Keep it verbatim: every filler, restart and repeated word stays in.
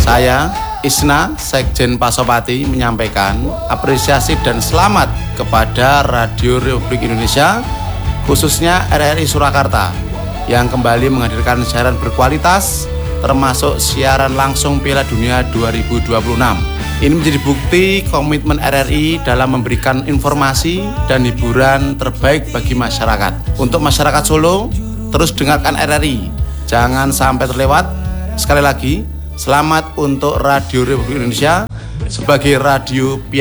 Saya, Isna, Sekjen Pasopati, menyampaikan apresiasi dan selamat kepada Radio Republik Indonesia, khususnya R R I Surakarta, yang kembali menghadirkan siaran berkualitas, termasuk siaran langsung Piala Dunia dua ribu dua puluh enam. Ini menjadi bukti komitmen R R I dalam memberikan informasi dan hiburan terbaik bagi masyarakat. Untuk masyarakat Solo, terus dengarkan R R I, jangan sampai terlewat. Sekali lagi, selamat untuk Radio Republik Indonesia sebagai radio